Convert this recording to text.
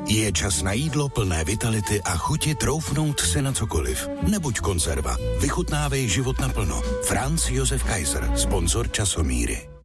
Je čas na jídlo plné vitality a chuti troufnout si na cokoliv. Nebuď konzerva. Vychutnávej život naplno. Franz Josef Kaiser, sponzor Časomíry.